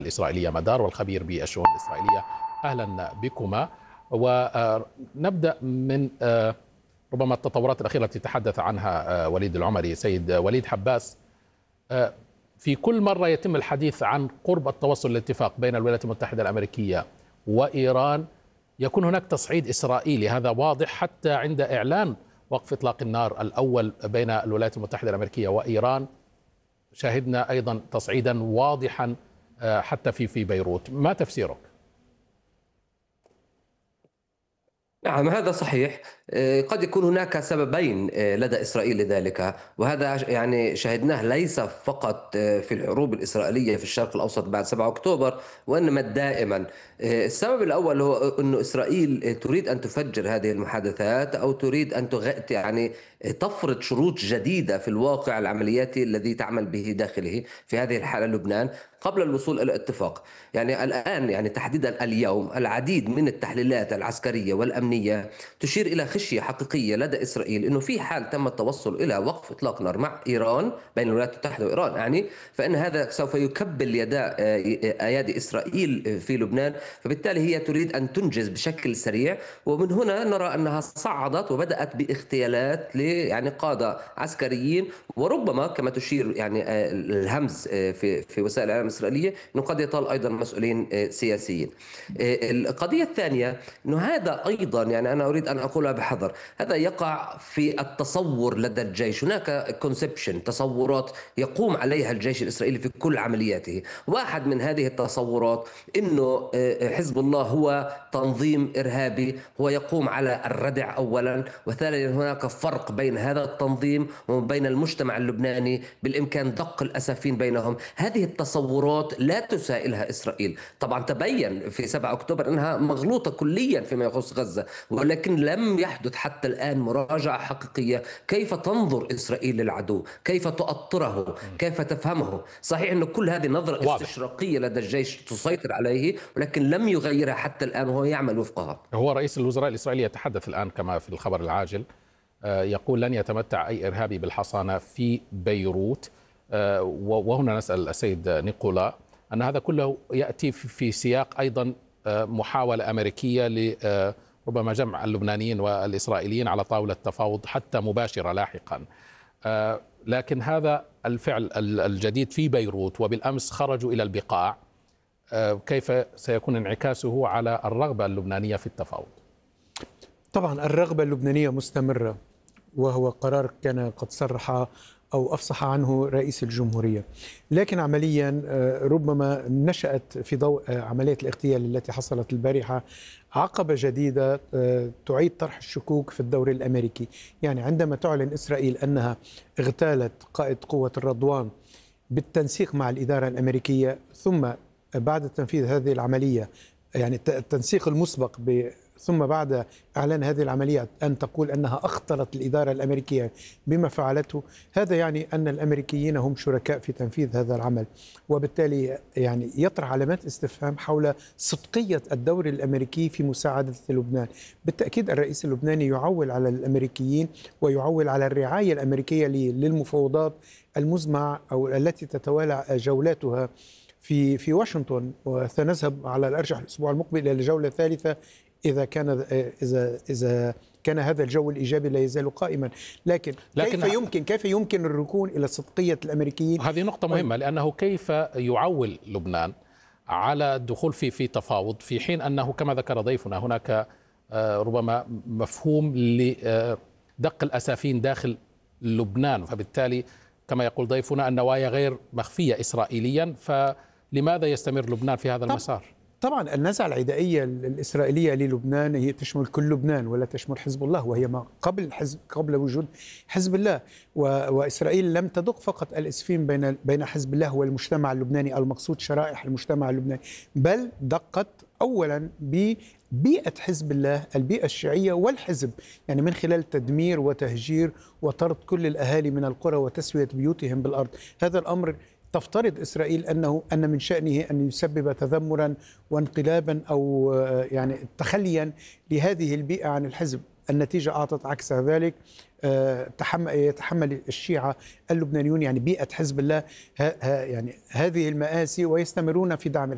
الإسرائيلية مدار والخبير بالشؤون الإسرائيلية. أهلا بكما. ونبدأ من ربما التطورات الأخيرة التي تحدث عنها وليد العمري. سيد وليد حباس، في كل مرة يتم الحديث عن قرب التوصل لاتفاق بين الولايات المتحدة الأمريكية وإيران يكون هناك تصعيد إسرائيلي، هذا واضح حتى عند إعلان وقف إطلاق النار الأول بين الولايات المتحدة الأمريكية وإيران. شاهدنا أيضا تصعيدا واضحا حتى في بيروت. ما تفسيرك؟ نعم، هذا صحيح. قد يكون هناك سببين لدى إسرائيل لذلك، وهذا يعني شهدناه ليس فقط في الحروب الإسرائيلية في الشرق الأوسط بعد 7 أكتوبر، وإنما دائما. السبب الأول هو أن إسرائيل تريد أن تفجر هذه المحادثات، أو تريد أن يعني تفرض شروط جديدة في الواقع العملياتي الذي تعمل به داخله، في هذه الحالة لبنان، قبل الوصول إلى اتفاق. يعني الآن، يعني تحديدا اليوم، العديد من التحليلات العسكرية والأمنية تشير إلى خشية حقيقية لدى إسرائيل أنه في حال تم التوصل إلى وقف إطلاق نار مع إيران، بين الولايات المتحدة وإيران يعني، فإن هذا سوف يكبل أيادي إسرائيل في لبنان، فبالتالي هي تريد أن تنجز بشكل سريع. ومن هنا نرى أنها صعدت وبدأت باغتيالات يعني قادة عسكريين، وربما كما تشير يعني الهمز في وسائل الإعلام الإسرائيلية أنه قد يطال أيضا مسؤولين سياسيين. القضية الثانية أنه هذا أيضا، يعني أنا أريد أن أقولها بحذر، هذا يقع في التصور لدى الجيش. هناك كونسبشن، تصورات يقوم عليها الجيش الإسرائيلي في كل عملياته. واحد من هذه التصورات أنه حزب الله هو تنظيم إرهابي، هو يقوم على الردع أولا، وثانيا هناك فرق بين هذا التنظيم وبين المجتمع اللبناني، بالإمكان دق الأسافين بينهم. هذه التصورات لا تسائلها إسرائيل. طبعا تبين في 7 أكتوبر أنها مغلوطة كليا فيما يخص غزة، ولكن لم يحدث حتى الآن مراجعة حقيقية كيف تنظر إسرائيل للعدو، كيف تؤطره، كيف تفهمه. صحيح أن كل هذه نظرة استشراقية لدى الجيش تسيطر عليه، ولكن لم يغيرها حتى الآن وهو يعمل وفقها. هو رئيس الوزراء الإسرائيلي يتحدث الآن كما في الخبر العاجل، يقول لن يتمتع أي إرهابي بالحصانة في بيروت. وهنا نسأل السيد نيكولا أن هذا كله يأتي في سياق أيضا محاولة أمريكية لربما جمع اللبنانيين والإسرائيليين على طاولة تفاوض حتى مباشرة لاحقا. لكن هذا الفعل الجديد في بيروت، وبالأمس خرجوا إلى البقاع، كيف سيكون انعكاسه على الرغبة اللبنانية في التفاوض؟ طبعا الرغبة اللبنانية مستمرة، وهو قرار كان قد صرح أو أفصح عنه رئيس الجمهورية، لكن عمليا ربما نشأت في ضوء عملية الاغتيال التي حصلت البارحة عقبة جديدة تعيد طرح الشكوك في الدور الأمريكي. يعني عندما تعلن إسرائيل أنها اغتالت قائد قوة الرضوان بالتنسيق مع الإدارة الأمريكية، ثم بعد تنفيذ هذه العملية، يعني التنسيق المسبق ثم بعد إعلان هذه العملية أن تقول أنها أخطرت الإدارة الأمريكية بما فعلته، هذا يعني أن الأمريكيين هم شركاء في تنفيذ هذا العمل، وبالتالي يعني يطرح علامات استفهام حول صدقية الدور الأمريكي في مساعدة لبنان. بالتأكيد الرئيس اللبناني يعول على الأمريكيين ويعول على الرعاية الأمريكية للمفاوضات المزمع أو التي تتوالى جولاتها في واشنطن، وسنذهب على الأرجح الأسبوع المقبل إلى الجولة الثالثة إذا كان هذا الجو الإيجابي لا يزال قائما. لكن كيف يمكن الركون إلى صدقية الأمريكيين؟ هذه نقطة مهمة، لأنه كيف يعول لبنان على الدخول في تفاوض، في حين أنه كما ذكر ضيفنا هناك ربما مفهوم لدق الأسافين داخل لبنان، فبالتالي كما يقول ضيفنا النوايا غير مخفية إسرائيليا، فلماذا يستمر لبنان في هذا المسار؟ طبعا النزعة العدائية الإسرائيلية للبنان هي تشمل كل لبنان ولا تشمل حزب الله، وهي ما قبل وجود حزب الله. وإسرائيل لم تدق فقط الإسفين بين حزب الله والمجتمع اللبناني، المقصود شرائح المجتمع اللبناني، بل دقت أولا ببيئة حزب الله، البيئة الشيعية والحزب، يعني من خلال تدمير وتهجير وطرد كل الأهالي من القرى وتسوية بيوتهم بالأرض. هذا الأمر تفترض إسرائيل أن من شأنه أن يسبب تذمرا وانقلابا أو يعني تخليا لهذه البيئة عن الحزب. النتيجة أعطت عكس ذلك. يتحمل الشيعة اللبنانيون يعني بيئة حزب الله يعني هذه المآسي، ويستمرون في دعم